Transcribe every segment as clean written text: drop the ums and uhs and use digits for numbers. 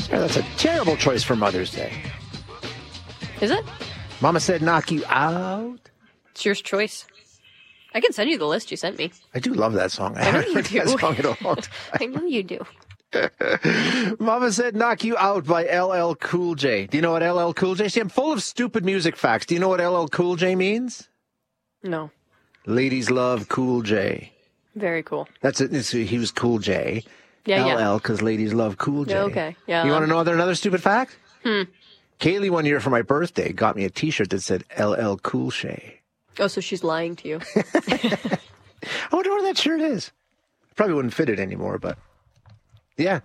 Sarah, that's a terrible choice for Mother's Day. Is it? Mama said knock you out. It's your choice. I can send you the list you sent me. I do love that song. I know haven't you heard do. that song in a long time. I know you do. Mama said knock you out by LL Cool J. Do you know what LL Cool J? See, I'm full of stupid music facts. Do you know what LL Cool J means? No. Ladies love Cool J. Very cool. That's it. He was Cool J. Yeah, LL because ladies love Cool J. Okay. Yeah. You want to know another stupid fact? Kaylee one year for my birthday got me a T-shirt that said LL Cool Shay. Oh, so she's lying to you. I wonder where that shirt is. Probably wouldn't fit it anymore, but yeah.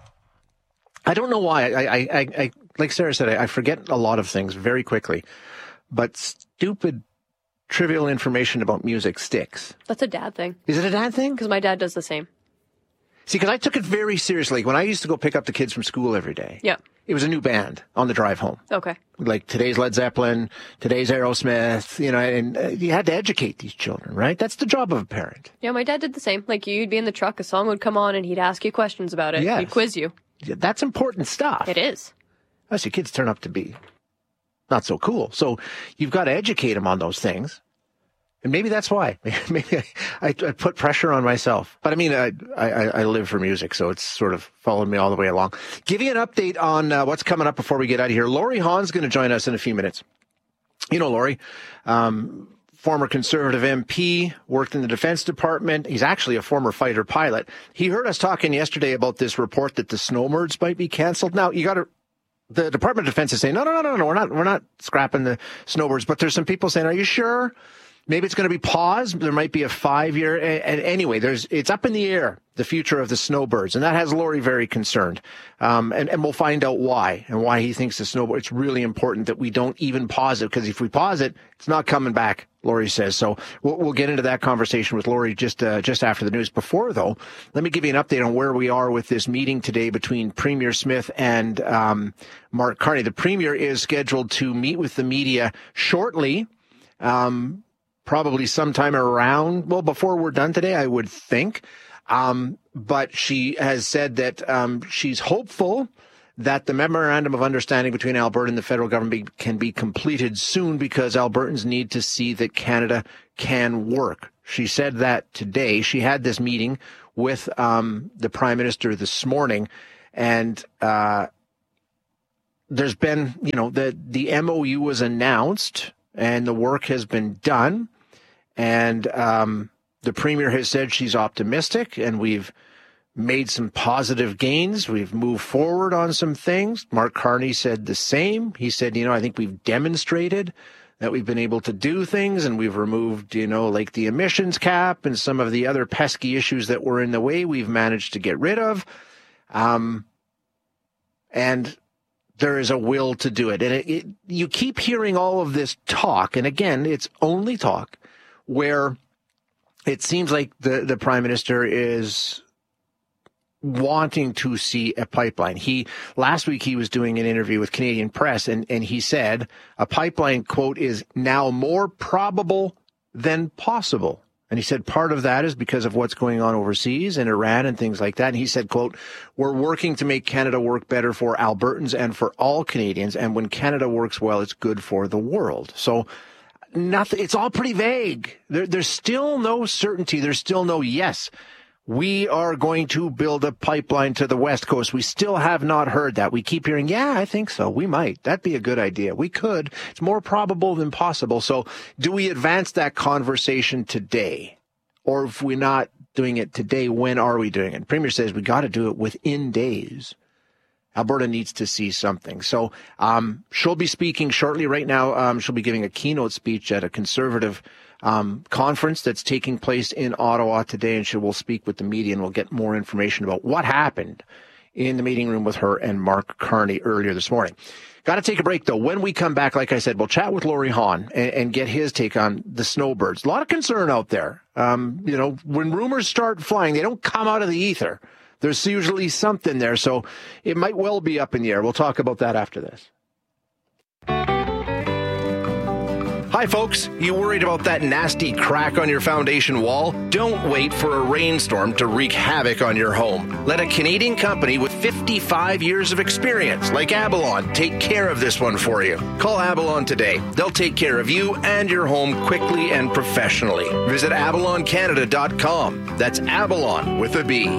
I don't know why. I like Sarah said, I forget a lot of things very quickly, but stupid, trivial information about music sticks. That's a dad thing. Is it a dad thing? Because my dad does the same. See, because I took it very seriously. When I used to go pick up the kids from school every day, Yeah. it was a new band on the drive home. Okay. Like today's Led Zeppelin, today's Aerosmith, and you had to educate these children, right? That's the job of a parent. Yeah, my dad did the same. Like, you'd be in the truck, a song would come on, and he'd ask you questions about it. Yes. He'd quiz you. Yeah, that's important stuff. It is. Unless your kids turn up to be not so cool. So you've got to educate them on those things. And maybe that's why. Maybe I put pressure on myself. But I mean, I live for music, so it's sort of followed me all the way along. Give you an update on what's coming up before we get out of here. Laurie Hahn's going to join us in a few minutes. You know Laurie, former Conservative MP, worked in the Defense Department. He's actually a former fighter pilot. He heard us talking yesterday about this report that the snowbirds might be canceled. Now, the Department of Defense is saying, no, we're not scrapping the snowbirds. But there's some people saying, are you sure? Maybe it's going to be paused. There might be a 5-year. And anyway, it's up in the air, the future of the snowbirds. And that has Laurie very concerned. And we'll find out why and why he thinks the snowbird. It's really important that we don't even pause it, because if we pause it, it's not coming back, Laurie says. So we'll get into that conversation with Laurie just after the news. Before, though, let me give you an update on where we are with this meeting today between Premier Smith and Mark Carney. The Premier is scheduled to meet with the media shortly. Probably sometime around, before we're done today, I would think. But she has said that she's hopeful that the memorandum of understanding between Alberta and the federal government can be completed soon, because Albertans need to see that Canada can work. She said that today. She had this meeting with the Prime Minister this morning, and there's been, the MOU was announced and the work has been done. And the Premier has said she's optimistic, and we've made some positive gains. We've moved forward on some things. Mark Carney said the same. He said, I think we've demonstrated that we've been able to do things, and we've removed, like the emissions cap and some of the other pesky issues that were in the way, we've managed to get rid of. And there is a will to do it. And you keep hearing all of this talk, and again, it's only talk, where it seems like the Prime Minister is wanting to see a pipeline. Last week he was doing an interview with Canadian Press, and he said a pipeline, quote, is now more probable than possible. And he said part of that is because of what's going on overseas in Iran and things like that. And he said, quote, we're working to make Canada work better for Albertans and for all Canadians. And when Canada works well, it's good for the world. So nothing, it's all pretty vague. There's still no certainty. There's still no yes. We are going to build a pipeline to the West Coast. We still have not heard that. We keep hearing, yeah, I think so. We might. That'd be a good idea. We could. It's more probable than possible. So do we advance that conversation today? Or if we're not doing it today, when are we doing it? Premier says we got to do it within days. Alberta needs to see something. So she'll be speaking shortly. Right now, she'll be giving a keynote speech at a Conservative conference that's taking place in Ottawa today, and she will speak with the media, and we'll get more information about what happened in the meeting room with her and Mark Carney earlier this morning. Got to take a break, though. When we come back, like I said, we'll chat with Laurie Hahn and get his take on the snowbirds. A lot of concern out there. When rumors start flying, they don't come out of the ether. There's usually something there, so it might well be up in the air. We'll talk about that after this. Hi, Hi, folks. You worried about that nasty crack on your foundation wall? Don't wait for a rainstorm to wreak havoc on your home. Let a Canadian company with 55 years of experience, like Abalon, take care of this one for you. Call Abalon today. They'll take care of you and your home quickly and professionally. Visit AbalonCanada.com. That's Abalon with a B.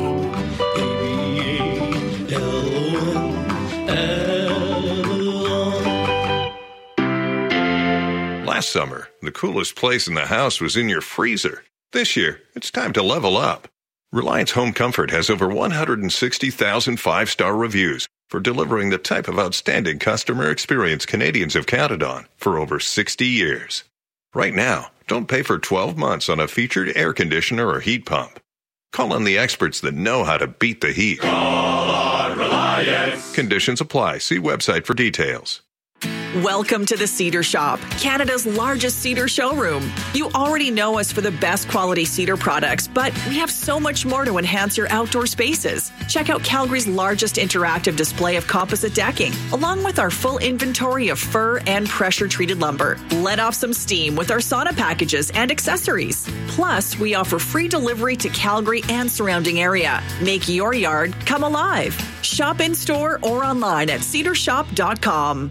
Last summer, the coolest place in the house was in your freezer. This year, it's time to level up. Reliance Home Comfort has over 160,000 five-star reviews for delivering the type of outstanding customer experience Canadians have counted on for over 60 years. Right now, don't pay for 12 months on a featured air conditioner or heat pump. Call on the experts that know how to beat the heat. Call on Reliance. Conditions apply. See website for details. Welcome to the Cedar Shop, Canada's largest cedar showroom. You already know us for the best quality cedar products, but we have so much more to enhance your outdoor spaces. Check out Calgary's largest interactive display of composite decking, along with our full inventory of fir and pressure-treated lumber. Let off some steam with our sauna packages and accessories. Plus, we offer free delivery to Calgary and surrounding area. Make your yard come alive. Shop in-store or online at cedarshop.com.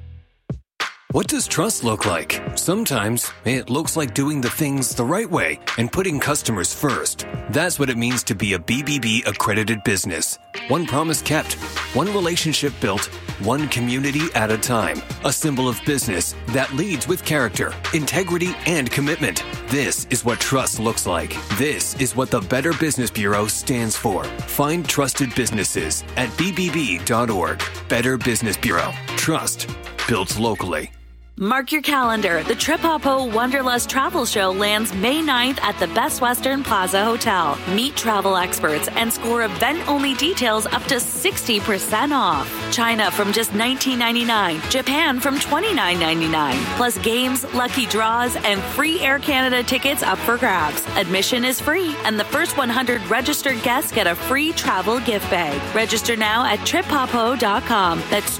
What does trust look like? Sometimes it looks like doing the things the right way and putting customers first. That's what it means to be a BBB accredited business. One promise kept, one relationship built, one community at a time. A symbol of business that leads with character, integrity, and commitment. This is what trust looks like. This is what the Better Business Bureau stands for. Find trusted businesses at bbb.org. Better Business Bureau. Trust built locally. Mark your calendar. The Trip Hoppo Wanderlust Travel Show lands May 9th at the Best Western Plaza Hotel. Meet travel experts and score event-only details up to 60% off. China from just $19.99. Japan from $29.99. Plus games, lucky draws, and free Air Canada tickets up for grabs. Admission is free, and the first 100 registered guests get a free travel gift bag. Register now at triphoppo.com. That's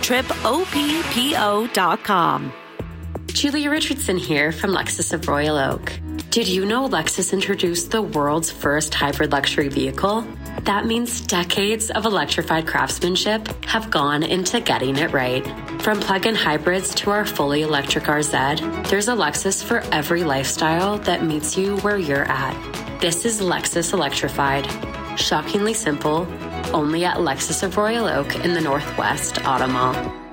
tripoppo.com. Julia Richardson here from Lexus of Royal Oak. Did you know Lexus introduced the world's first hybrid luxury vehicle? That means decades of electrified craftsmanship have gone into getting it right. From plug-in hybrids to our fully electric RZ, there's a Lexus for every lifestyle that meets you where you're at. This is Lexus Electrified. Shockingly simple, only at Lexus of Royal Oak in the Northwest Auto Mall.